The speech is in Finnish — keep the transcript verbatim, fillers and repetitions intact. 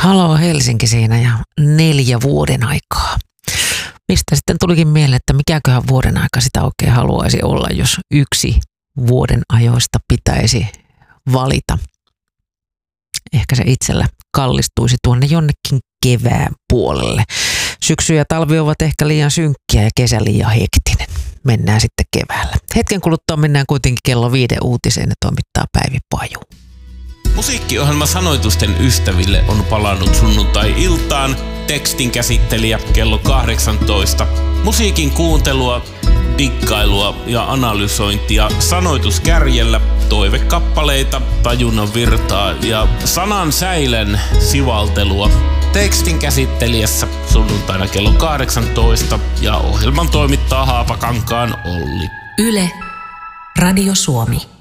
Halo Helsinki siinä ja neljä vuoden aikaa. Mistä sitten tulikin mieleen, että mikäköhän vuoden aika sitä oikein haluaisi olla, jos yksi vuoden ajoista pitäisi valita. Ehkä se itsellä kallistuisi tuonne jonnekin kevään puolelle. Syksy ja talvi ovat ehkä liian synkkiä ja kesä liian hektinen. Mennään sitten keväällä. Hetken kuluttua mennään kuitenkin kello viiden uutiseen ja toimittaa Päivi Paju. Musiikkiohjelma Sanoitusten ystäville on palannut sunnuntai-iltaan. Tekstin käsittelijä kello kahdeksantoista. Musiikin kuuntelua, dikkailua ja analysointia sanoituskärjellä, toivekappaleita, tajunnan virtaa ja sanan säilen sivaltelua. Tekstin käsittelijässä sunnuntaina kello kahdeksantoista ja ohjelman toimittaa Haapakankaan Olli. Yle, Radio Suomi.